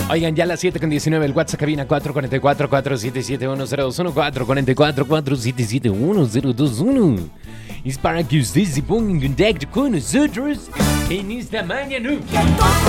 Oigan, ya a las 7:19, el WhatsApp cabina 444-477-1021, 444-477-1021. Es para que ustedes se pongan en contacto con nosotros en esta mañana.